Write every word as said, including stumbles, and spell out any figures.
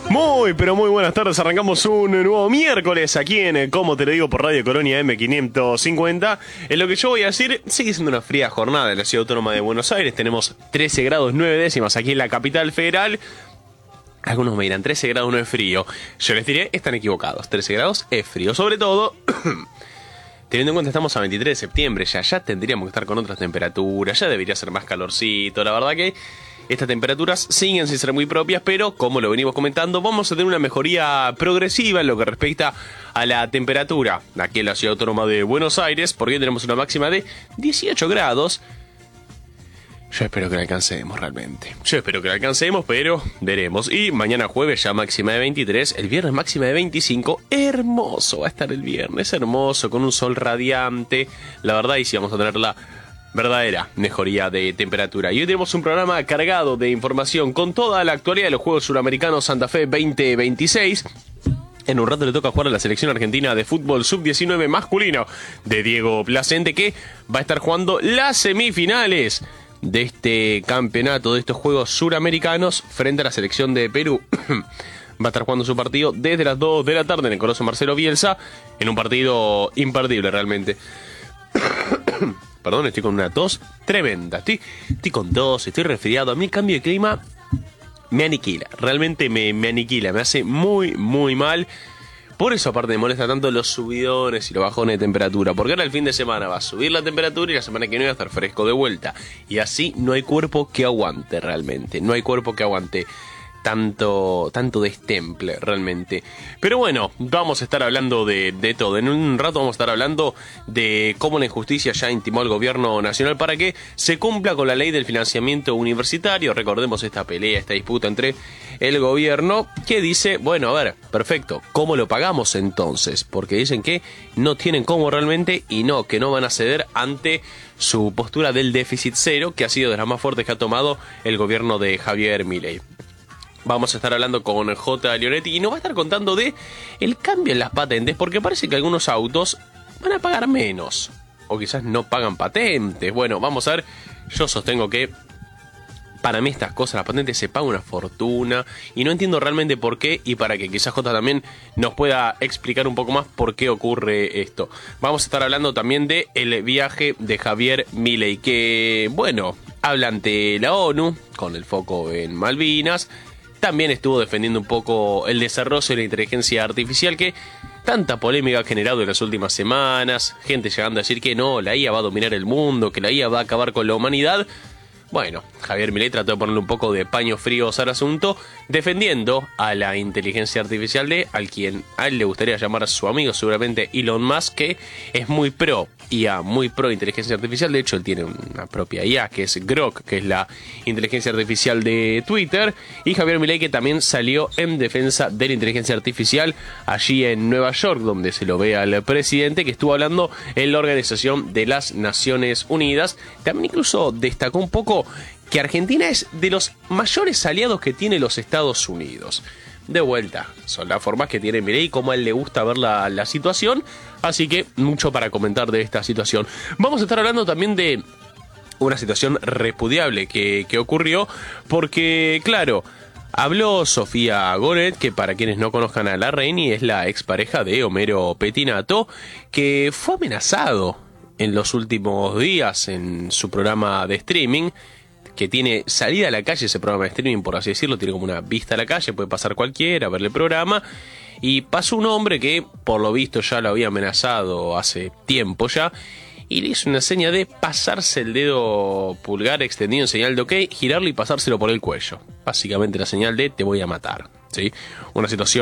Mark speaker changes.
Speaker 1: Muy, pero muy buenas tardes. Arrancamos un nuevo miércoles aquí en Como Te Lo Digo por Radio Colonia M quinientos cincuenta. En lo que yo voy a decir, sigue siendo una fría jornada en la Ciudad Autónoma de Buenos Aires. Tenemos trece grados nueve décimas aquí en la capital federal. Algunos me dirán, trece grados no es frío. Yo les diré, están equivocados. trece grados es frío. Sobre todo, teniendo en cuenta que estamos a veintitrés de septiembre, ya, ya tendríamos que estar con otras temperaturas. Ya debería ser más calorcito. La verdad que estas temperaturas siguen sin ser muy propias, pero como lo venimos comentando, vamos a tener una mejoría progresiva en lo que respecta a la temperatura aquí en la Ciudad Autónoma de Buenos Aires, porque tenemos una máxima de dieciocho grados. Yo espero que la alcancemos realmente. Yo espero que la alcancemos, pero veremos. Y mañana jueves ya máxima de veintitrés, el viernes máxima de veinticinco. Hermoso va a estar el viernes, hermoso, con un sol radiante. La verdad, y si vamos a tener la verdadera mejoría de temperatura. Y hoy tenemos un programa cargado de información con toda la actualidad de los Juegos Suramericanos Santa Fe veinte veintiséis. En un rato le toca jugar a la selección argentina de fútbol sub diecinueve masculino de Diego Placente, que va a estar jugando las semifinales de este campeonato, de estos Juegos Suramericanos, frente a la selección de Perú. Va a estar jugando su partido desde las dos de la tarde en el Coloso Marcelo Bielsa, en un partido imperdible realmente. Perdón, estoy con una tos tremenda. Estoy, estoy con tos, estoy resfriado. A mí el cambio de clima me aniquila. Realmente me, me aniquila. Me hace muy, muy mal. Por eso aparte me molesta tanto los subidones y los bajones de temperatura. Porque ahora el fin de semana va a subir la temperatura y la semana que viene va a estar fresco de vuelta. Y así no hay cuerpo que aguante realmente. No hay cuerpo que aguante tanto, tanto destemple realmente. Pero bueno, vamos a estar hablando de, de todo. En un rato vamos a estar hablando de cómo la injusticia ya intimó al gobierno nacional para que se cumpla con la ley del financiamiento universitario. Recordemos esta pelea, esta disputa entre el gobierno que dice, bueno, a ver, perfecto, ¿cómo lo pagamos entonces? Porque dicen que no tienen cómo realmente y no, que no van a ceder ante su postura del déficit cero, que ha sido de las más fuertes que ha tomado el gobierno de Javier Milei. Vamos a estar hablando con J. Leonetti y nos va a estar contando de el cambio en las patentes, porque parece que algunos autos van a pagar menos, o quizás no pagan patentes. Bueno, vamos a ver, yo sostengo que para mí estas cosas, las patentes, se paga una fortuna y no entiendo realmente por qué, y para que quizás J también nos pueda explicar un poco más por qué ocurre esto. Vamos a estar hablando también de el viaje de Javier Milei, que, bueno, habla ante la ONU, con el foco en Malvinas. También estuvo defendiendo un poco el desarrollo de la inteligencia artificial que tanta polémica ha generado en las últimas semanas. Gente llegando a decir que no, la I A va a dominar el mundo, que la I A va a acabar con la humanidad. Bueno, Javier Milei trató de ponerle un poco de paños fríos al asunto, defendiendo a la inteligencia artificial de al quien a él le gustaría llamar a su amigo, seguramente Elon Musk, que es muy pro I A, muy pro inteligencia artificial. De hecho, él tiene una propia I A, que es Grok, que es la inteligencia artificial de Twitter. Y Javier Milei, que también salió en defensa de la inteligencia artificial allí en Nueva York, donde se lo ve al presidente, que estuvo hablando en la Organización de las Naciones Unidas. También incluso destacó un poco que Argentina es de los mayores aliados que tiene los Estados Unidos. De vuelta, son las formas que tiene Milei, como a él le gusta ver la, la situación, así que mucho para comentar de esta situación. Vamos a estar hablando también de una situación repudiable que, que ocurrió, porque claro, habló Sofía Goret, que para quienes no conozcan a la Reni, es la expareja de Homero Pettinato, que fue amenazado en los últimos días en su programa de streaming, que tiene salida a la calle ese programa de streaming, por así decirlo, tiene como una vista a la calle, puede pasar cualquiera a verle el programa, y pasó un hombre que por lo visto ya lo había amenazado hace tiempo ya, y le hizo una seña de pasarse el dedo pulgar extendido en señal de ok, girarlo y pasárselo por el cuello. Básicamente la señal de te voy a matar, ¿sí? Una situación